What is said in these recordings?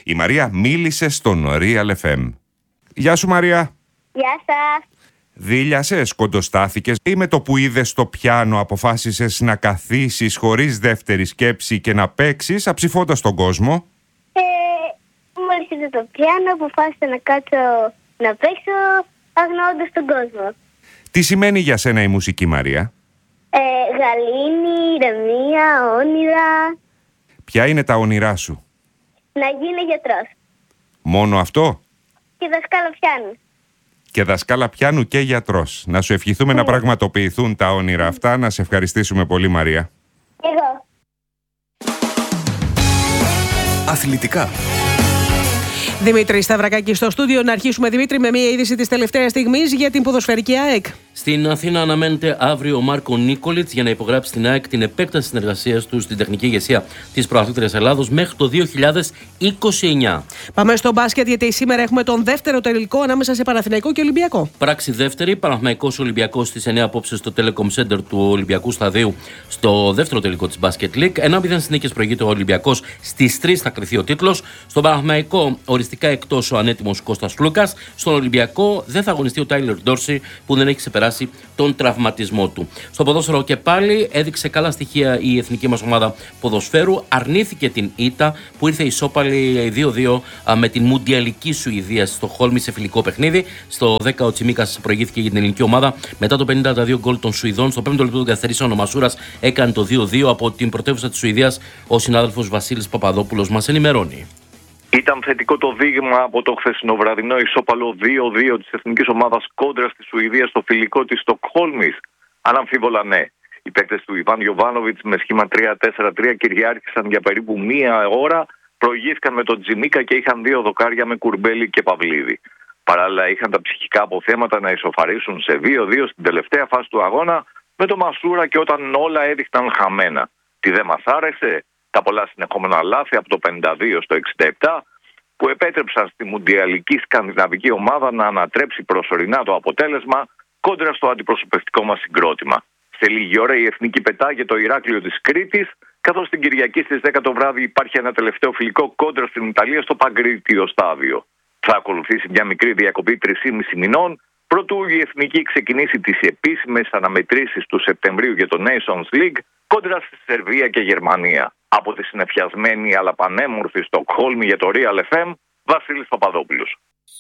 Η Μαρία μίλησε στον Real FM. Γεια σου Μαρία. Γεια σας. Δίλιασες, κοντοστάθηκες ή με το που είδες το πιάνο αποφάσισες να καθίσεις χωρίς δεύτερη σκέψη και να παίξεις αψηφώντας τον κόσμο? Μόλις είδα το πιάνο αποφάσισα να κάτσω να παίξω αγνοώντας τον κόσμο. Τι σημαίνει για σένα η μουσική, Μαρία? Γαλήνη, ηρεμία, όνειρα. Ποια είναι τα όνειρά σου? Να γίνω γιατρός. Μόνο αυτό? Και δασκάλα πιάνου. Και δασκάλα πιάνου και γιατρός. Να σου ευχηθούμε να πραγματοποιηθούν τα όνειρα αυτά. Να σε ευχαριστήσουμε πολύ, Μαρία. Εγώ. Αθλητικά. Δημήτρη Σταυρακάκη στο στούντιο. Να αρχίσουμε, Δημήτρη, με μια είδηση της τελευταίας στιγμής για την ποδοσφαιρική ΑΕΚ. Στην Αθήνα αναμένεται αύριο ο Μάρκο Νίκολιτς για να υπογράψει στην ΑΕΚ την επέκταση συνεργασίας του στην τεχνική ηγεσία της Πρωταθλήτριας Ελλάδος μέχρι το 2029. Πάμε στο μπάσκετ, γιατί σήμερα έχουμε τον δεύτερο τελικό ανάμεσα σε Παναθηναϊκό και Ολυμπιακό. Πράξη δεύτερη, Παναθηναϊκός Ολυμπιακός στις 9 απόψε στο Telecom Center του Ολυμπιακού Σταδίου στο δεύτερο τελικό της Basket League. 1-0 συνήθειες προηγείται ο Ολυμπιακός, στις 3 θα κριθεί ο τίτλος. Στον Παναθηναϊκό οριστικά εκτός ο ανέτοιμος Κώστας Λούκας. Στον Ολυμπιακό δεν θα αγωνιστεί ο Τάιλερ Ντόρσι που δεν έχει ξεπεράσει τον τραυματισμό του. Στο ποδόσφαιρο και πάλι έδειξε καλά στοιχεία η εθνική μας ομάδα ποδοσφαίρου. Αρνήθηκε την ήττα που ήρθε ισόπαλη 2-2 με την Μουντιαλική Σουηδία στο Χόλμη σε φιλικό παιχνίδι. Στο 10 ο Τσιμίκας προηγήθηκε για την ελληνική ομάδα μετά το 52 γκολ των Σουηδών. Στο 5ο λεπτό των καθυστερήσεων ο Μασούρας έκανε το 2-2 από την πρωτεύουσα της Σουηδίας. Ο συνάδελφος Βασίλης Παπαδόπουλος μας ενημερώνει. Ήταν θετικό το δείγμα από το χθεσινοβραδινό ισόπαλο 2-2 της εθνικής ομάδας κόντρα στη Σουηδία στο φιλικό της Στοκχόλμης? Αναμφίβολα ναι. Οι παίκτες του Ιβάν Γιοβάνοβιτς με σχήμα 3-4-3 κυριάρχησαν για περίπου μία ώρα, προηγήθηκαν με τον Τζιμίκα και είχαν 2 δοκάρια με Κουρμπέλη και Παυλίδη. Παράλληλα είχαν τα ψυχικά αποθέματα να ισοφαρίσουν σε 2-2 στην τελευταία φάση του αγώνα με τον Μασούρα και όταν όλα έδειχναν χαμένα. Τι δεν μας άρεσε? Τα πολλά συνεχόμενα λάθη από το 52 στο 67 που επέτρεψαν στη μουντιαλική σκανδιναβική ομάδα να ανατρέψει προσωρινά το αποτέλεσμα κόντρα στο αντιπροσωπευτικό μας συγκρότημα. Σε λίγη ώρα η εθνική πετάγεται το Ηράκλειο της Κρήτης, καθώς την Κυριακή στις 10 το βράδυ υπάρχει ένα τελευταίο φιλικό κόντρα στην Ιταλία στο Παγκρίτιο στάδιο. Θα ακολουθήσει μια μικρή διακοπή 3,5 μηνών, προτού η εθνική ξεκινήσει τις επίσημες αναμετρήσεις του Σεπτεμβρίου για το Nations League κόντρα στη Σερβία και Γερμανία. Από τη συνεφιασμένη αλλά πανέμορφη Στοκχόλμη για το Real FM, Βασίλης Παπαδόπουλος.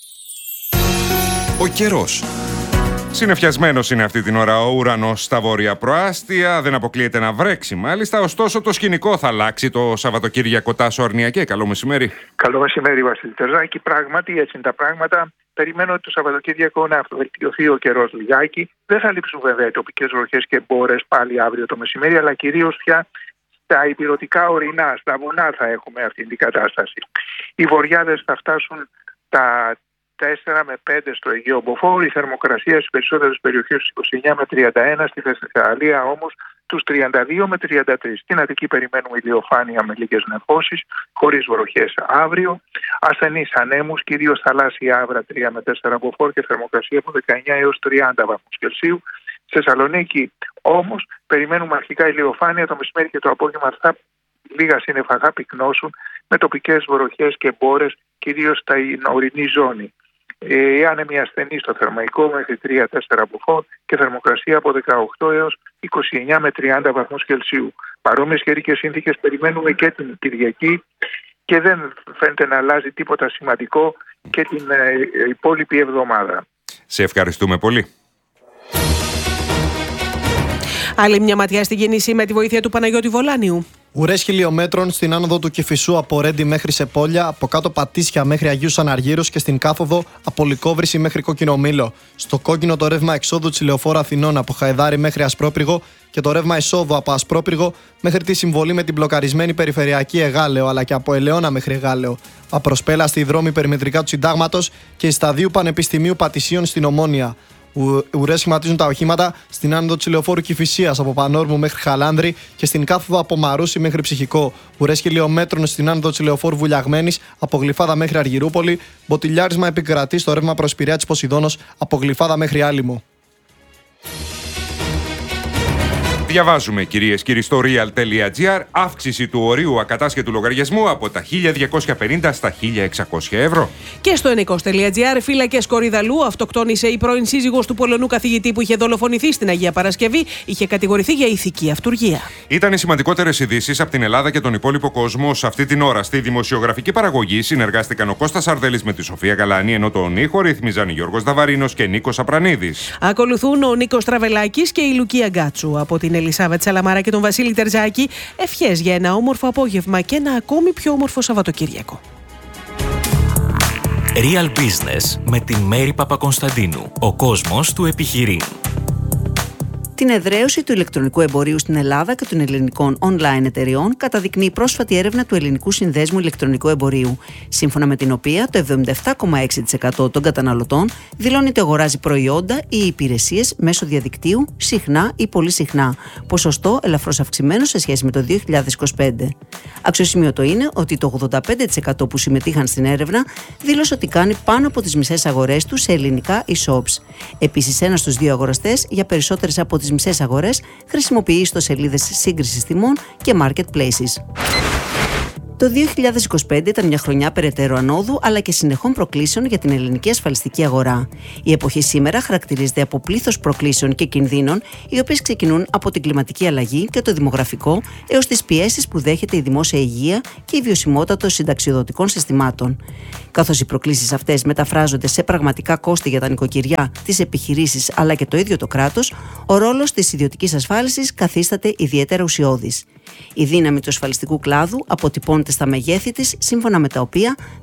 Ο καιρός. Συνεφιασμένος είναι αυτή την ώρα ο ουρανός στα βόρεια προάστια. Δεν αποκλείεται να βρέξει μάλιστα. Ωστόσο το σκηνικό θα αλλάξει το Σαββατοκύριακο. Τάσο Αρνιακέ, καλό μεσημέρι. Καλό μεσημέρι, Βασίλη Τερζάκη. Πράγματι, έτσι είναι τα πράγματα. Περιμένω το Σαββατοκύριακο να αυτοβελτιωθεί ο καιρός λιγάκι. Δεν θα λείψουν βέβαια οι τοπικές βροχές και μπόρες πάλι αύριο το μεσημέρι, αλλά κυρίως πια στα ηπειρωτικά ορεινά, στα βουνά θα έχουμε αυτή την κατάσταση. Οι βοριάδες θα φτάσουν τα 4 με 5 στο Αιγαίο Μποφόρ, η θερμοκρασία στις περισσότερες περιοχές στους 29 με 31, στη Θεσσαλία όμως τους 32 με 33. Στην Αττική περιμένουμε ηλιοφάνεια με λίγες νεφώσεις, χωρίς βροχές αύριο. Ασθενείς ανέμους, κυρίως θαλάσσια άβρα 3 με 4 μποφόρ και θερμοκρασία από 19 έως 30 βαθμούς Κελσίου. Στη Θεσσαλονίκη όμως περιμένουμε αρχικά ηλιοφάνεια, το μεσημέρι και το απόγευμα λίγα σύννεφα θα πυκνώσουν με τοπικές βροχές και μπόρες, κυρίως στην ορεινή ζώνη. Άνεμοι ασθενείς στο Θερμαϊκό μέχρι 3-4 μποφόρ και θερμοκρασία από 18 έως 29 με 30 βαθμούς Κελσίου. Παρόμοιες καιρικές συνθήκες περιμένουμε και την Κυριακή και δεν φαίνεται να αλλάζει τίποτα σημαντικό και την υπόλοιπη εβδομάδα. Σε ευχαριστούμε πολύ. Άλλη μια ματιά στην κίνηση με τη βοήθεια του Παναγιώτη Βολάνιου. Ουρές χιλιόμετρων στην άνοδο του Κηφισού από Ρέντι μέχρι Σεπόλια, από κάτω Πατήσια μέχρι Αγίους Αναργύρους και στην κάθοδο από Λυκόβρηση μέχρι Κοκκινομήλο. Στο κόκκινο το ρεύμα εξόδου της Λεωφόρου Αθηνών από Χαϊδάρη μέχρι Ασπρόπυργο και το ρεύμα εισόδου από Ασπρόπυργο μέχρι τη συμβολή με την μπλοκαρισμένη περιφερειακή Εγάλεο αλλά και από Ελαιώνα μέχρι Εγάλεο. Απροσπέλαστη η δρόμη περιμετρικά του Συντάγματος και η σταδίου Πανεπιστημίου Πατησίων στην Ομόνια. Ουρές σχηματίζουν τα οχήματα στην άνοδο της Λεωφόρου Κηφισίας από Πανόρμου μέχρι Χαλάνδρη και στην κάθοδο από Μαρούσι μέχρι Ψυχικό. Ουρές χιλιόμετρων στην άνοδο της Λεωφόρου Βουλιαγμένης από Γλυφάδα μέχρι Αργυρούπολη. Μποτιλιάρισμα επικρατεί στο ρεύμα προς Πειραιά της Ποσειδώνος από Γλυφάδα μέχρι Άλυμο. Διαβάζουμε, κυρίες και κύριοι, στο real.gr, αύξηση του ορίου ακατάσχετου λογαριασμού από τα 1.250 στα 1.600 ευρώ. Και στο ενικός.gr, φύλακες Κορυδαλού, αυτοκτόνησε η πρώην σύζυγος του Πολωνού καθηγητή που είχε δολοφονηθεί στην Αγία Παρασκευή, είχε κατηγορηθεί για ηθική αυτουργία. Ήταν οι σημαντικότερες ειδήσεις από την Ελλάδα και τον υπόλοιπο κόσμο σε αυτή την ώρα. Στη δημοσιογραφική παραγωγή συνεργάστηκαν ο Κώστας Αρδέλης με τη Σοφία Γαλανή, ενώ τον ήχο ρυθμίζαν Γιώργος Δαβαρίνος και Νίκος Απρανίδης. Ακολουθούν ο Νίκος Τραβελάκης και η Λουκία Γκάτσου. Από την Ελισάβετ Σαλαμάρα και τον Βασίλη Τερζάκη, ευχές για ένα όμορφο απόγευμα και ένα ακόμη πιο όμορφο Σαββατοκύριακο. Real Business με την Μέρη Παπακονσταντίνου. Ο κόσμος του επιχειρεί. Την εδραίωση του ηλεκτρονικού εμπορίου στην Ελλάδα και των ελληνικών online εταιριών καταδεικνύει πρόσφατη έρευνα του Ελληνικού Συνδέσμου Ηλεκτρονικού Εμπορίου, σύμφωνα με την οποία το 77,6% των καταναλωτών δηλώνει ότι αγοράζει προϊόντα ή υπηρεσίες μέσω διαδικτύου συχνά ή πολύ συχνά, ποσοστό ελαφρώς αυξημένο σε σχέση με το 2025. Αξιοσημείωτο είναι ότι το 85% που συμμετείχαν στην έρευνα δήλωσε ότι κάνει πάνω από τις μισές αγορές του σε ελληνικά e-shops. Επίσης, 1 στους 2 αγοραστές για περισσότερες από τις μισές αγορές χρησιμοποιεί ιστοσελίδες σύγκρισης τιμών και marketplaces. Το 2025 ήταν μια χρονιά περαιτέρω ανόδου αλλά και συνεχών προκλήσεων για την ελληνική ασφαλιστική αγορά. Η εποχή σήμερα χαρακτηρίζεται από πλήθος προκλήσεων και κινδύνων, οι οποίες ξεκινούν από την κλιματική αλλαγή και το δημογραφικό έως τις πιέσεις που δέχεται η δημόσια υγεία και η βιωσιμότητα των συνταξιοδοτικών συστημάτων. Καθώς οι προκλήσεις αυτές μεταφράζονται σε πραγματικά κόστη για τα νοικοκυριά, τις επιχειρήσεις αλλά και το ίδιο το κράτος, ο ρόλος της ιδιωτικής ασφάλισης καθίσταται ιδιαίτερα ουσιώδης. Η δύναμη του ασφαλιστικού κλάδου αποτυπώνεται στα μεγέθη της, σύμφωνα με τα οποία